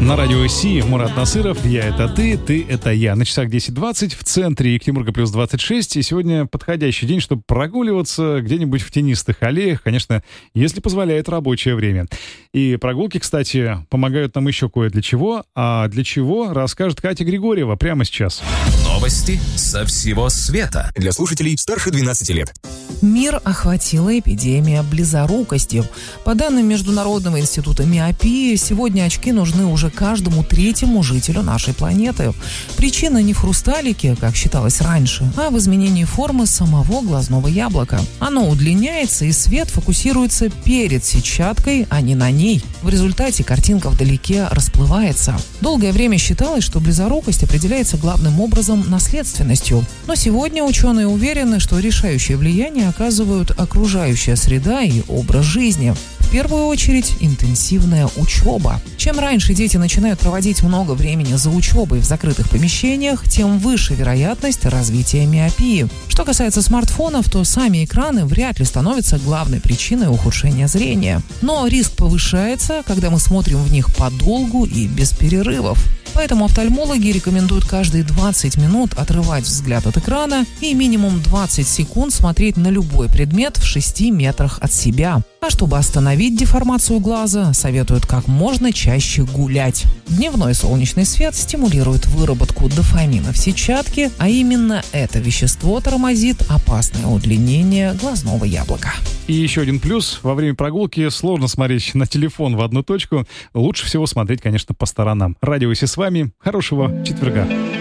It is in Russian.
На радио Си Мурат Насыров, я это ты это я. На часах 10:20 в центре Екатеринбурга плюс 26. И сегодня подходящий день, чтобы прогуливаться где-нибудь в тенистых аллеях, конечно, если позволяет рабочее время. И прогулки, кстати, помогают нам еще кое для чего. А для чего, расскажет Катя Григорьева прямо сейчас. Новости со всего света. Для слушателей старше 12 лет. Мир охватила эпидемия близорукости. По данным Международного института миопии, сегодня очки нужны уже каждому третьему жителю нашей планеты. Причина не в хрусталике, как считалось раньше, а в изменении формы самого глазного яблока. Оно удлиняется, и свет фокусируется перед сетчаткой, а не на ней. В результате картинка вдалеке расплывается. Долгое время считалось, что близорукость определяется главным образом наследственностью. Но сегодня ученые уверены, что решающее влияние оказывают окружающая среда и образ жизни. В первую очередь, интенсивная учеба. Чем раньше дети начинают проводить много времени за учебой в закрытых помещениях, тем выше вероятность развития миопии. Что касается смартфонов, то сами экраны вряд ли становятся главной причиной ухудшения зрения. Но риск повышается, когда мы смотрим в них подолгу и без перерывов. Поэтому офтальмологи рекомендуют каждые 20 минут отрывать взгляд от экрана и минимум 20 секунд смотреть на любой предмет в 6 метрах от себя. А чтобы остановить деформацию глаза, советуют как можно чаще гулять. Дневной солнечный свет стимулирует выработку дофамина в сетчатке, а именно это вещество тормозит опасное удлинение глазного яблока. И еще один плюс. Во время прогулки сложно смотреть на телефон в одну точку. Лучше всего смотреть, конечно, по сторонам. Радио Си с вами. Хорошего четверга.